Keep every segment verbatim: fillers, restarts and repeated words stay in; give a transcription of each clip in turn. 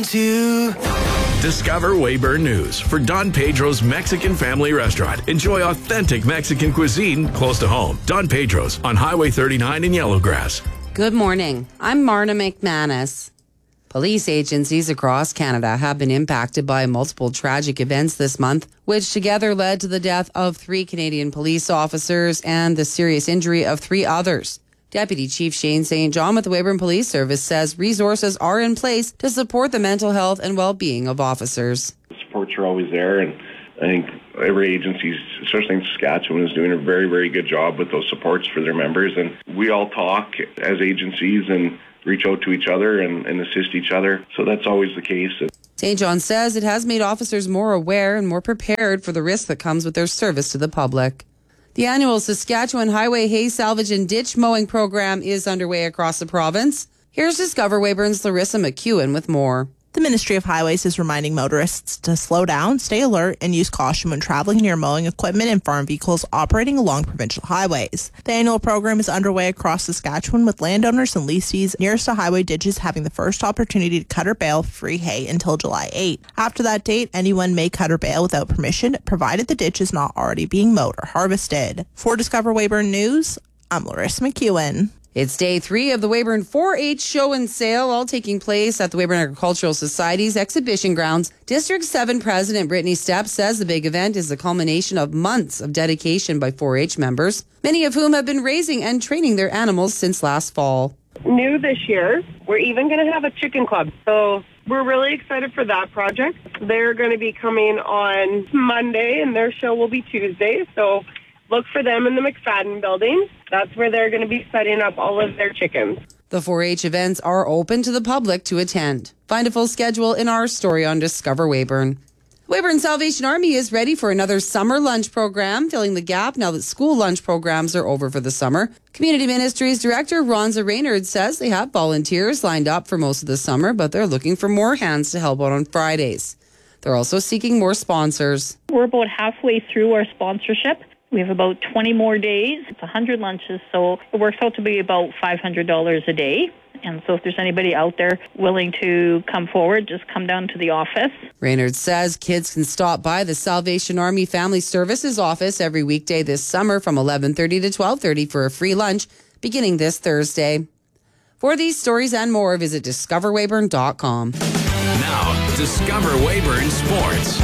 to Discover Weyburn News for Don Pedro's Mexican Family Restaurant. Enjoy authentic Mexican cuisine close to home. Don Pedro's on Highway thirty-nine in Yellowgrass. Good morning. I'm Marna McManus. Police agencies across Canada have been impacted by multiple tragic events this month, which together led to the death of three Canadian police officers and the serious injury of three others. Deputy Chief Shane Saint John with the Weyburn Police Service says resources are in place to support the mental health and well-being of officers. Supports are always there, and I think every agency, especially in Saskatchewan, is doing a very, very good job with those supports for their members. And we all talk as agencies and reach out to each other and, and assist each other. So that's always the case. Saint John says it has made officers more aware and more prepared for the risk that comes with their service to the public. The annual Saskatchewan Highway Hay Salvage and Ditch Mowing Program is underway across the province. Here's Discover Weyburn's Larissa McEwen with more. The Ministry of Highways is reminding motorists to slow down, stay alert, and use caution when traveling near mowing equipment and farm vehicles operating along provincial highways. The annual program is underway across Saskatchewan, with landowners and lessees nearest to highway ditches having the first opportunity to cut or bale free hay until July eighth. After that date, anyone may cut or bale without permission, provided the ditch is not already being mowed or harvested. For Discover Weyburn News, I'm Larissa McEwen. It's day three of the Weyburn four H show and sale, all taking place at the Weyburn Agricultural Society's exhibition grounds. District seven President Brittany Stepp says the big event is the culmination of months of dedication by four H members, many of whom have been raising and training their animals since last fall. New this year, we're even going to have a chicken club. So we're really excited for that project. They're going to be coming on Monday, and their show will be Tuesday. So look for them in the McFadden building. That's where they're going to be setting up all of their chickens. The four H events are open to the public to attend. Find a full schedule in our story on Discover Weyburn. Weyburn Salvation Army is ready for another summer lunch program, filling the gap now that school lunch programs are over for the summer. Community Ministries Director Ronza Raynard says they have volunteers lined up for most of the summer, but they're looking for more hands to help out on Fridays. They're also seeking more sponsors. We're about halfway through our sponsorship. We have about twenty more days. It's one hundred lunches, so it works out to be about five hundred dollars a day. And so if there's anybody out there willing to come forward, just come down to the office. Raynard says kids can stop by the Salvation Army Family Services office every weekday this summer from eleven thirty to twelve thirty for a free lunch beginning this Thursday. For these stories and more, visit discover weyburn dot com. Now, Discover Weyburn Sports.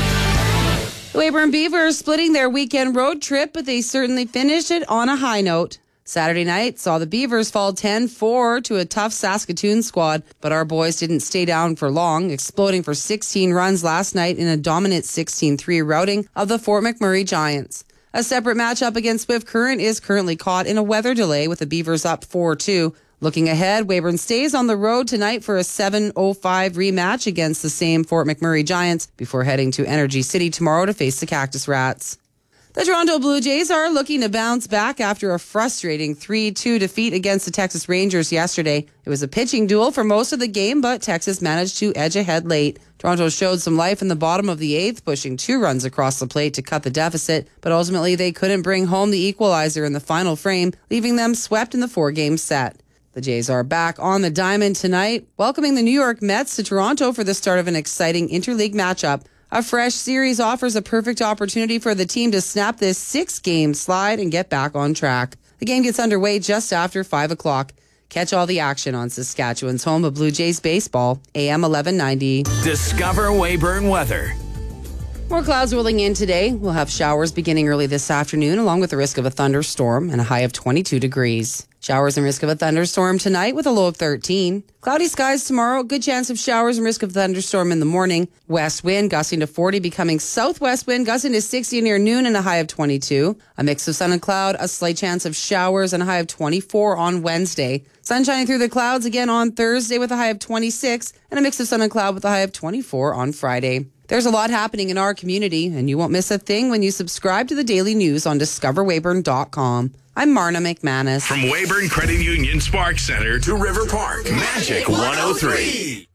The Weyburn Beavers splitting their weekend road trip, but they certainly finished it on a high note. Saturday night saw the Beavers fall ten four to a tough Saskatoon squad, but our boys didn't stay down for long, exploding for sixteen runs last night in a dominant sixteen three routing of the Fort McMurray Giants. A separate matchup against Swift Current is currently caught in a weather delay with the Beavers up four two. Looking ahead, Weyburn stays on the road tonight for a seven oh five rematch against the same Fort McMurray Giants before heading to Energy City tomorrow to face the Cactus Rats. The Toronto Blue Jays are looking to bounce back after a frustrating three two defeat against the Texas Rangers yesterday. It was a pitching duel for most of the game, but Texas managed to edge ahead late. Toronto showed some life in the bottom of the eighth, pushing two runs across the plate to cut the deficit, but ultimately they couldn't bring home the equalizer in the final frame, leaving them swept in the four-game set. The Jays are back on the diamond tonight, welcoming the New York Mets to Toronto for the start of an exciting interleague matchup. A fresh series offers a perfect opportunity for the team to snap this six-game slide and get back on track. The game gets underway just after five o'clock. Catch all the action on Saskatchewan's home of Blue Jays baseball, A M eleven ninety. Discover Weyburn weather. More clouds rolling in today. We'll have showers beginning early this afternoon, along with the risk of a thunderstorm and a high of twenty-two degrees. Showers and risk of a thunderstorm tonight with a low of thirteen. Cloudy skies tomorrow. Good chance of showers and risk of thunderstorm in the morning. West wind gusting to forty, becoming southwest wind gusting to sixty near noon and a high of twenty-two. A mix of sun and cloud, a slight chance of showers and a high of twenty-four on Wednesday. Sun shining through the clouds again on Thursday with a high of twenty-six and a mix of sun and cloud with a high of twenty-four on Friday. There's a lot happening in our community, and you won't miss a thing when you subscribe to the daily news on discover weyburn dot com. I'm Marna McManus. From Weyburn Credit Union Spark Center to River Park, Magic one oh three.